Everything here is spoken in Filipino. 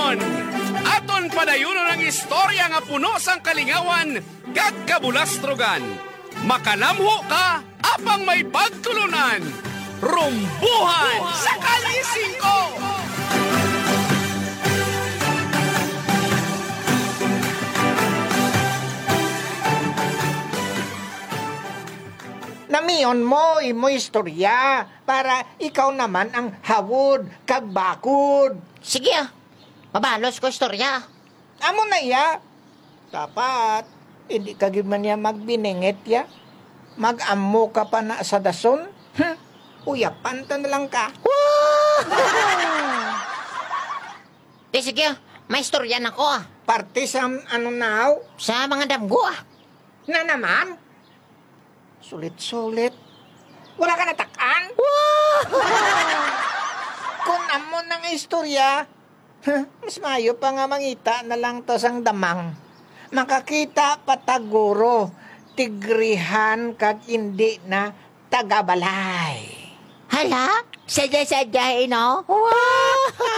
karon. Aton padayunon ang istorya nga puno sang kalingawan kag kabulastrogan. Makalamho ka apang may pagtulunan. Rumbuhan sa Kalye 5. Namiyon mo, imo istorya, para ikaw naman ang hawod kag bakod. Sige mabalos ko istorya. Amo na iya. Dapat, hindi ka gid man niya magbiningit ya. Mag-amo ka pa na sa dason. Uyapan ta na lang ka. Sige, may istorya na ko Parte sa ano now? sa mga damgo Na naman? Sulit-sulit. Wala ka natakan? Kung amo ng istorya, mas mayo pa nga mangita na lang to sang damang. Makakita pataguro, tigrihan kag hindi na tagabalay. Hala, sadya-sadya no?